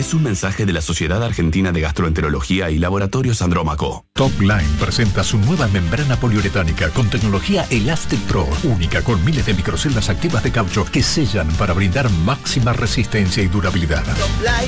es un mensaje de la Sociedad Argentina de Gastroenterología y Laboratorios Andrómaco. Topline presenta su nueva membrana poliuretánica con tecnología Elastic Pro, única con miles de microceldas activas de caucho que sellan para brindar máxima resistencia y durabilidad.